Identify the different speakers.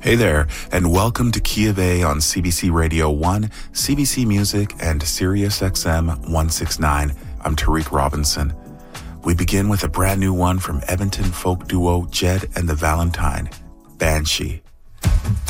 Speaker 1: Hey there, and welcome to Key of A on CBC Radio 1, CBC Music, and Sirius XM 169. I'm Tariq Robinson. We begin with a brand new one from Edmonton folk duo Jed and the Valentine, Banshee.